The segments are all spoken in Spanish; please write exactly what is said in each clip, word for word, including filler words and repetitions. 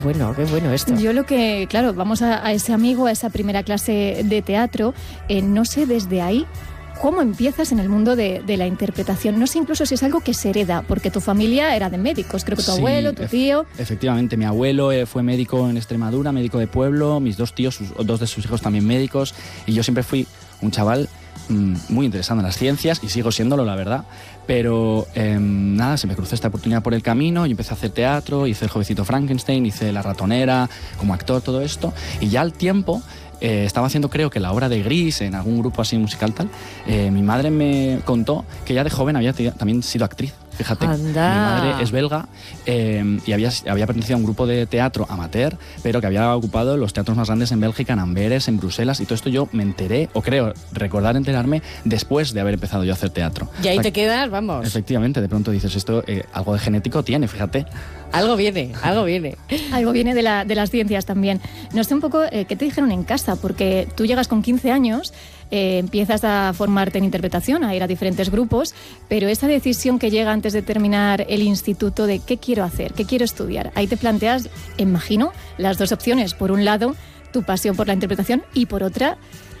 Bueno, qué bueno esto. Yo lo que, claro, vamos a, a ese amigo, a esa primera clase de teatro, eh, no sé desde ahí cómo empiezas en el mundo de, de la interpretación. No sé incluso si es algo que se hereda, porque tu familia era de médicos, creo que tu Sí, abuelo, tu tío... Efectivamente, mi abuelo eh, fue médico en Extremadura, médico de pueblo, mis dos tíos, sus, dos de sus hijos también médicos, y yo siempre fui un chaval mmm, muy interesado en las ciencias, y sigo siéndolo, la verdad. Pero eh, nada, se me cruzó esta oportunidad por el camino y empecé a hacer teatro, hice El jovencito Frankenstein, hice La ratonera, como actor, todo esto. Y ya al tiempo eh, estaba haciendo, creo que la obra de Gris en algún grupo así musical tal. Eh, mi madre me contó que ya de joven había t- también sido actriz. Fíjate, Anda. mi madre es belga eh, y había, había pertenecido a un grupo de teatro amateur, pero que había ocupado los teatros más grandes en Bélgica, en Amberes, en Bruselas, y todo esto yo me enteré, o creo recordar enterarme, después de haber empezado yo a hacer teatro. Y ahí O sea, te quedas, vamos. Efectivamente, de pronto dices, esto eh, algo de genético tiene, fíjate. Algo viene, algo viene. Algo viene de, la, de las ciencias también. No sé un poco eh, qué te dijeron en casa, porque tú llegas con quince años, eh, empiezas a formarte en interpretación, a ir a diferentes grupos, pero esa decisión que llega antes de terminar el instituto de qué quiero hacer, qué quiero estudiar, ahí te planteas, imagino, las dos opciones. Por un lado, tu pasión por la interpretación y por otra,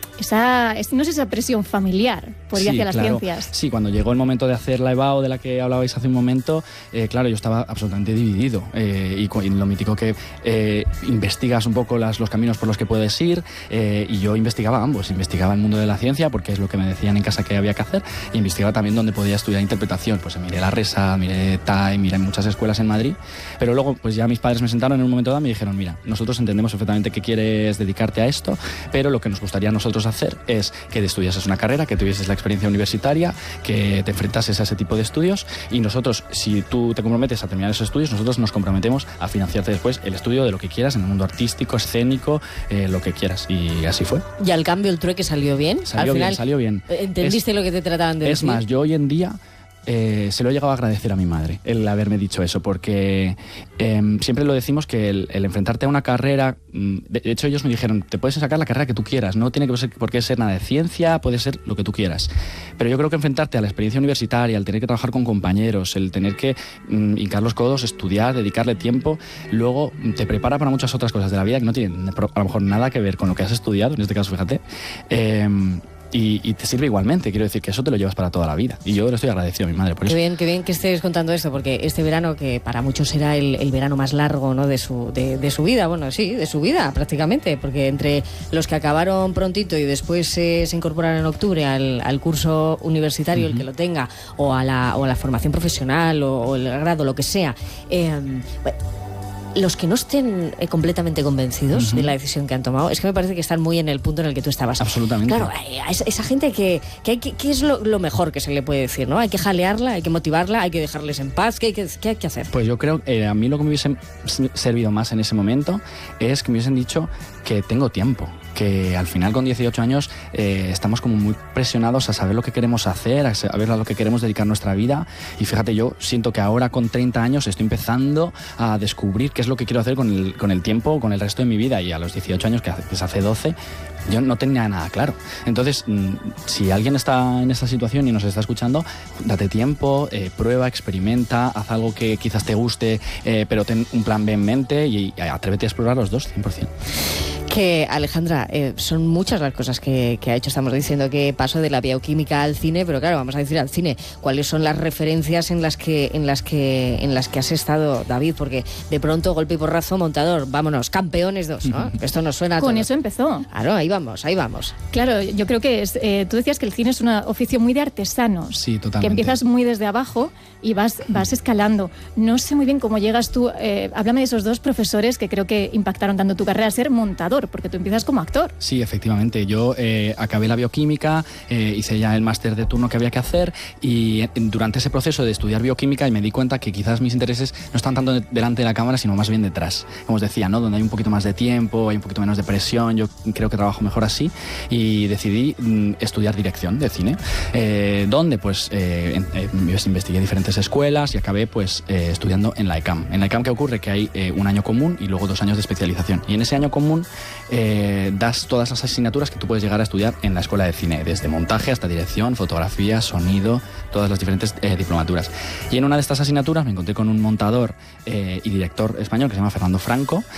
esa, no sé, esa presión familiar por ir Sí, hacia las claro. ciencias. Sí, cuando llegó el momento de hacer la EBAU de la que hablabais hace un momento, eh, claro, yo estaba absolutamente dividido. Eh, y, cu- y lo mítico que eh, investigas un poco las, los caminos por los que puedes ir, eh, y yo investigaba ambos. Investigaba el mundo de la ciencia, porque es lo que me decían en casa que había que hacer, y investigaba también dónde podía estudiar interpretación. Pues miré la RESA, miré T A E, miré muchas escuelas en Madrid, pero luego pues ya mis padres me sentaron en un momento dado y me dijeron, mira, nosotros entendemos perfectamente que quieres dedicarte a esto, pero lo que nos gustaría a nosotros hacer es que estudiases una carrera, que tuvieses la experiencia universitaria, que te enfrentases a ese tipo de estudios, y nosotros, si tú te comprometes a terminar esos estudios, nosotros nos comprometemos a financiarte después el estudio de lo que quieras en el mundo artístico, escénico, eh, lo que quieras. Y así fue. Y al cambio el trueque salió bien. Salió Al bien, final, salió bien. ¿entendiste Es- lo que te trataban de Es decir? más, yo hoy en día eh, se lo he llegado a agradecer a mi madre el haberme dicho eso, porque eh, siempre lo decimos que el, el enfrentarte a una carrera, mm, de hecho ellos me dijeron, te puedes sacar la carrera que tú quieras, no tiene que ser, por qué ser nada de ciencia, puede ser lo que tú quieras, pero yo creo que enfrentarte a la experiencia universitaria, el tener que trabajar con compañeros, el tener que mm, hincar los codos, estudiar, dedicarle tiempo, luego te prepara para muchas otras cosas de la vida que no tienen a lo mejor nada que ver con lo que has estudiado, en este caso fíjate, eh, Y, y te sirve igualmente, quiero decir que eso te lo llevas para toda la vida. Y yo le estoy agradecido a mi madre por Qué eso. bien, qué bien que estés contando esto, porque este verano, que para muchos será el, el verano más largo, ¿no?, de su, de, de su vida, bueno, sí, de su vida prácticamente, porque entre los que acabaron prontito y después eh, se incorporaron en octubre al, al curso universitario, uh-huh. el que lo tenga, o a la, o a la formación profesional, o, o el grado, lo que sea, eh, bueno, los que no estén eh, completamente convencidos uh-huh. de la decisión que han tomado, es que me parece que están muy en el punto en el que tú estabas. Absolutamente. Claro, a esa, esa gente que, que hay que, ¿qué es lo, lo mejor que se le puede decir, ¿no? Hay que jalearla, hay que motivarla, hay que dejarles en paz. ¿Qué hay que, qué hay que hacer? Pues yo creo que eh, a mí lo que me hubiese servido más en ese momento es que me hubiesen dicho que tengo tiempo, que al final con dieciocho años eh, estamos como muy presionados a saber lo que queremos hacer, a saber a lo que queremos dedicar nuestra vida. Y fíjate, yo siento que ahora con treinta años estoy empezando a descubrir qué es lo que quiero hacer con el, con el tiempo, con el resto de mi vida. Y a los dieciocho años, que hace, que hace doce, yo no tenía nada claro. Entonces, si alguien está en esta situación y nos está escuchando, date tiempo, eh, prueba, experimenta, haz algo que quizás te guste, eh, pero ten un plan B en mente y, y atrévete a explorar los dos, cien por ciento. Que, Alejandra, eh, son muchas las cosas que, que ha hecho. Estamos diciendo que pasó de la bioquímica al cine, pero claro, vamos a decir al cine, ¿cuáles son las referencias en las que en las que en las que has estado, David? Porque de pronto, golpe y porrazo, montador, vámonos, Campeones dos, ¿no? Esto nos suena a Con todos. eso empezó. Claro, ahí vamos, ahí vamos. Claro, yo creo que es, eh, tú decías que el cine es un oficio muy de artesanos. Sí, totalmente. Que empiezas muy desde abajo y vas, vas escalando. No sé muy bien cómo llegas tú, eh, háblame de esos dos profesores que creo que impactaron tanto tu carrera, a ser montador, porque tú empiezas como actor. Sí, efectivamente. Yo eh, acabé la bioquímica, eh, hice ya el máster de turno que había que hacer y durante ese proceso de estudiar bioquímica me di cuenta que quizás mis intereses no están tanto delante de la cámara, sino más bien detrás. Como os decía, ¿no? Donde hay un poquito más de tiempo, hay un poquito menos de presión, yo creo que trabajo mejor así y decidí mm, estudiar dirección de cine. Eh, ¿Dónde? Pues eh, eh, investigué diferentes escuelas y acabé pues eh, estudiando en la E C A M. En la E C A M, ¿qué ocurre? Que hay eh, un año común y luego dos años de especialización. Y en ese año común eh, das todas las asignaturas que tú puedes llegar a estudiar en la escuela de cine, desde montaje hasta dirección, fotografía, sonido, todas las diferentes eh, diplomaturas. Y en una de estas asignaturas me encontré con un montador eh, y director español que se llama Fernando Franco